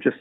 just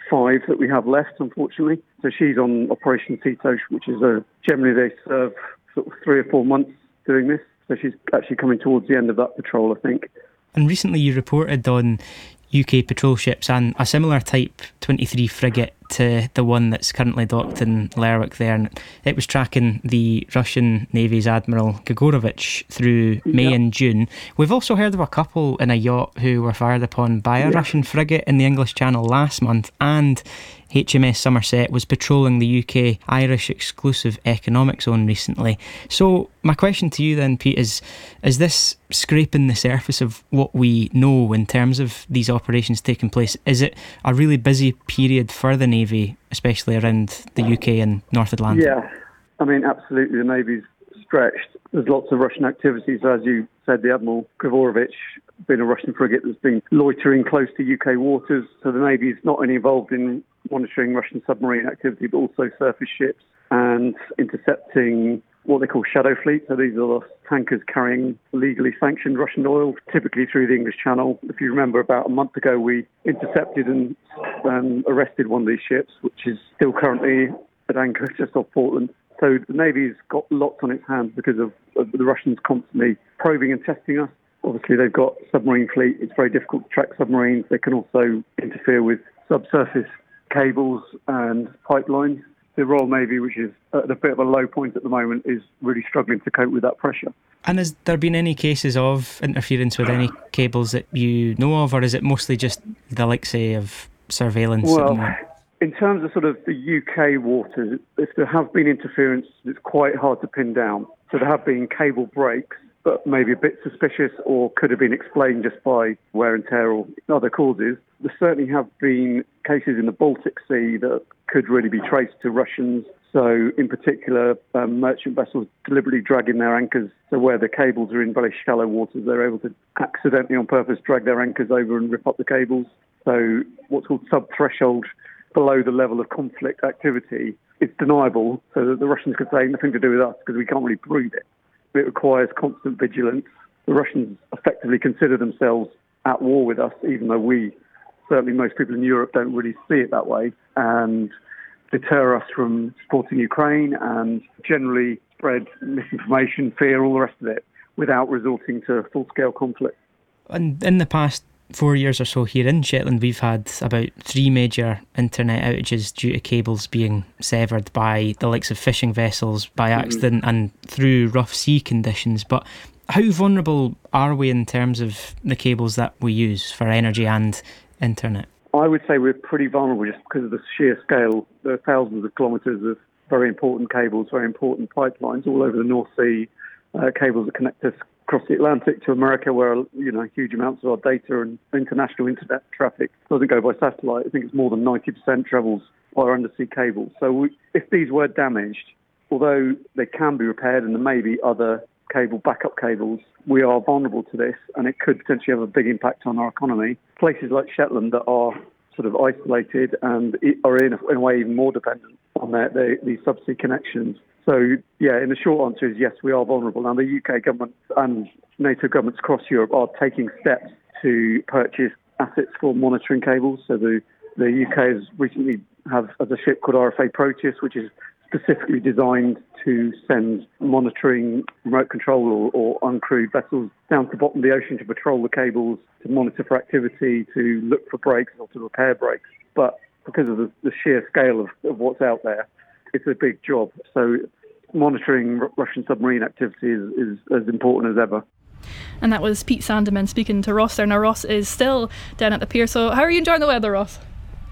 5 that we have left, unfortunately. So she's on Operation Tito, which is generally they serve sort of 3 or 4 months doing this. So she's actually coming towards the end of that patrol, I think. And recently you reported on UK patrol ships and a similar type 23 frigate to the one that's currently docked in Lerwick there, and it was tracking the Russian Navy's Admiral Grigorovich through May and June. We've also heard of a couple in a yacht who were fired upon by a Russian frigate in the English Channel last month, and HMS Somerset was patrolling the UK-Irish exclusive economic zone recently. So my question to you then, Pete, is this scraping the surface of what we know in terms of these operations taking place? Is it a really busy period for the Navy, especially around the UK and North Atlantic? Yeah, I mean, absolutely. The Navy's stretched. There's lots of Russian activities. As you said, the Admiral Grigorovich being a Russian frigate that's been loitering close to UK waters. So the Navy is not only involved in monitoring Russian submarine activity, but also surface ships and intercepting what they call shadow fleet. So these are the tankers carrying legally sanctioned Russian oil, typically through the English Channel. If you remember, about a month ago, we intercepted and arrested one of these ships, which is still currently at anchor just off Portland. So the Navy's got lots on its hands because of the Russians constantly probing and testing us. Obviously, they've got a submarine fleet. It's very difficult to track submarines. They can also interfere with subsurface cables and pipelines. The Royal Navy, which is at a bit of a low point at the moment, is really struggling to cope with that pressure. And has there been any cases of interference with any cables that you know of, or is it mostly just the like, say, of surveillance? Well, in terms of sort of the UK waters, if there have been interference, it's quite hard to pin down. So there have been cable breaks, but maybe a bit suspicious or could have been explained just by wear and tear or other causes. There certainly have been cases in the Baltic Sea that could really be traced to Russians. So in particular, merchant vessels deliberately dragging their anchors. So where the cables are in very shallow waters, they're able to accidentally on purpose drag their anchors over and rip up the cables. So what's called sub-threshold, below the level of conflict activity, it's deniable, so that the Russians could say nothing to do with us because we can't really prove it. It requires constant vigilance. The Russians effectively consider themselves at war with us, even though we, certainly most people in Europe, don't really see it that way, and deter us from supporting Ukraine and generally spread misinformation, fear, all the rest of it, without resorting to full-scale conflict. And in the past 4 years or so here in Shetland, we've had about 3 major internet outages due to cables being severed by the likes of fishing vessels by accident and through rough sea conditions. But how vulnerable are we in terms of the cables that we use for energy and internet? I would say we're pretty vulnerable just because of the sheer scale. There are thousands of kilometres of very important cables, very important pipelines all over the North Sea, cables that connect us across the Atlantic to America, where huge amounts of our data and international internet traffic doesn't go by satellite. I think it's more than 90% travels via undersea cables. So if these were damaged, although they can be repaired and there may be other backup cables, we are vulnerable to this, and it could potentially have a big impact on our economy. Places like Shetland that are sort of isolated and are in a way even more dependent on these subsea connections. So, yeah, in the short answer is yes, we are vulnerable. Now, the UK government and NATO governments across Europe are taking steps to purchase assets for monitoring cables. So the UK has recently has a ship called RFA Proteus, which is specifically designed to send monitoring remote control or uncrewed vessels down to the bottom of the ocean to patrol the cables, to monitor for activity, to look for breaks or to repair breaks. But because of the sheer scale of what's out there, it's a big job. So monitoring Russian submarine activity is as important as ever. And that was Pete Sandeman speaking to Ross there. Now, Ross is still down at the pier. So how are you enjoying the weather, Ross?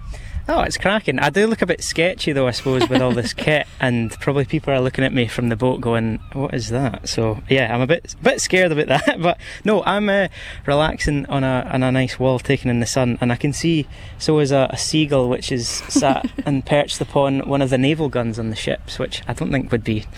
Oh, it's cracking. I do look a bit sketchy though, I suppose, with all this kit, and probably people are looking at me from the boat going, what is that? So yeah, I'm a bit scared about that, but no, I'm relaxing on a nice wall taking in the sun, and I can see so is a seagull which is sat and perched upon one of the naval guns on the ships, which I don't think would be